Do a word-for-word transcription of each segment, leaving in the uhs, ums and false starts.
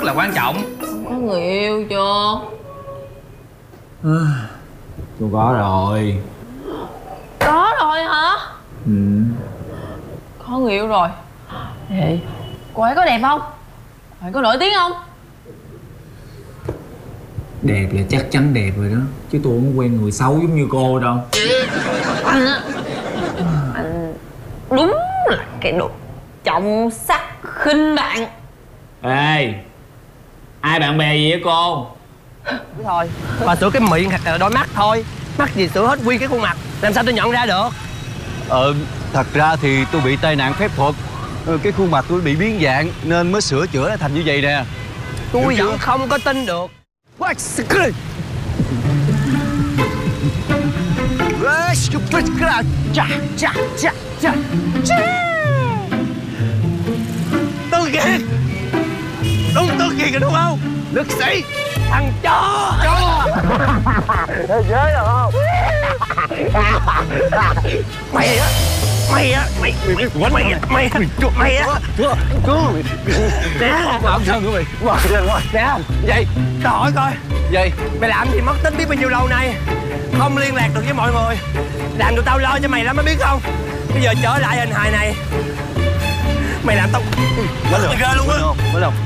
là quan trọng. Có người yêu chưa? Tôi có rồi. Có rồi hả? Ừ. Có người yêu rồi. Vậy cô ấy có đẹp không? Cô ấy có nổi tiếng không? Đẹp là chắc chắn đẹp rồi đó. Chứ tôi không quen người xấu giống như cô đâu. Anh á, anh đúng là cái đồ trọng sắc khinh bạn. Ê, ai bạn bè gì với cô? Thôi, bà sửa cái miệng hoặc là đôi mắt thôi. Mắt gì sửa hết nguyên cái khuôn mặt. Làm sao tôi nhận ra được? Ờ, thật ra thì tôi bị tai nạn phép thuật. ờ, Cái khuôn mặt tôi bị biến dạng nên mới sửa chữa thành như vậy nè. Tôi vẫn không có tin được. Tư Kiệt, đúng Tư Kiệt rồi đúng không? Lực sĩ, thằng chó. Chó. Thế giới rồi không? Mày á, mày á, mày mày mày mày mày mày á. Nè, không sao nữa mày. Nè, vậy tao hỏi coi, Vậy mày làm gì mất tích biết bao nhiêu lâu nay, không liên lạc được với mọi người, làm tụi tao lo cho mày lắm mới biết không? Bây giờ trở lại hình hài này, mày làm tao mới được ghê luôn á. mới được.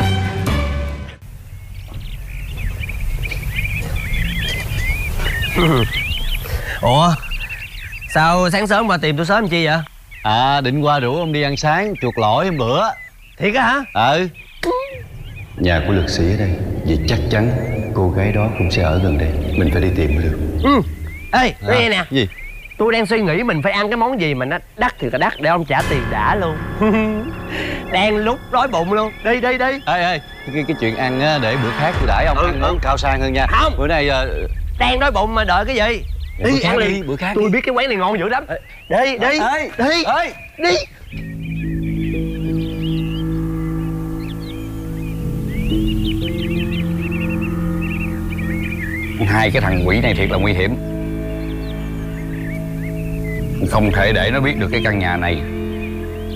Ủa, sao sáng sớm mà tìm tôi sớm làm chi vậy? À, định qua rủ ông đi ăn sáng chuột lỗi hôm bữa. Thiệt á hả? Ừ. Nhà của lực sĩ ở đây, vậy chắc chắn cô gái đó cũng sẽ ở gần đây. Mình phải đi tìm mới được. Ừ. Ê, À, nghe nè, gì? tôi đang suy nghĩ mình phải ăn cái món gì mà nó đắt thì là đắt để ông trả tiền đã luôn. Đang lúc đói bụng luôn. Đi đi đi. Ê ê, cái, cái chuyện ăn á, để bữa khác tôi đãi ông. Ừ, ăn món ừ. cao sang hơn nha. Không. Bữa nay uh, Đang đói bụng mà đợi cái gì? bữa Đi khác ăn đi, liền. bữa khác Tôi đi. biết cái quán này ngon dữ lắm. Đi đi Ê, đi ê. đi. Hai cái thằng quỷ này thiệt là nguy hiểm. Không thể để nó biết được cái căn nhà này